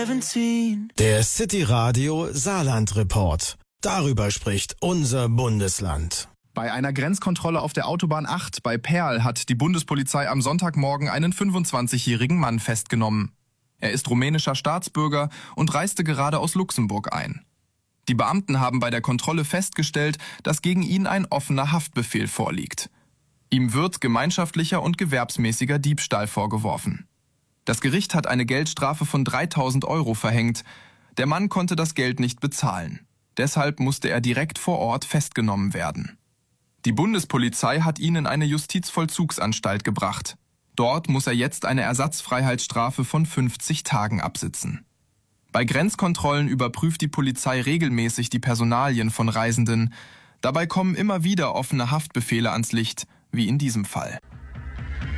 17. Der City Radio Saarland Report. Darüber spricht unser Bundesland. Bei einer Grenzkontrolle auf der Autobahn 8 bei Perl hat die Bundespolizei am Sonntagmorgen einen 25-jährigen Mann festgenommen. Er ist rumänischer Staatsbürger und reiste gerade aus Luxemburg ein. Die Beamten haben bei der Kontrolle festgestellt, dass gegen ihn ein offener Haftbefehl vorliegt. Ihm wird gemeinschaftlicher und gewerbsmäßiger Diebstahl vorgeworfen. Das Gericht hat eine Geldstrafe von 3.000 Euro verhängt. Der Mann konnte das Geld nicht bezahlen. Deshalb musste er direkt vor Ort festgenommen werden. Die Bundespolizei hat ihn in eine Justizvollzugsanstalt gebracht. Dort muss er jetzt eine Ersatzfreiheitsstrafe von 50 Tagen absitzen. Bei Grenzkontrollen überprüft die Polizei regelmäßig die Personalien von Reisenden. Dabei kommen immer wieder offene Haftbefehle ans Licht, wie in diesem Fall.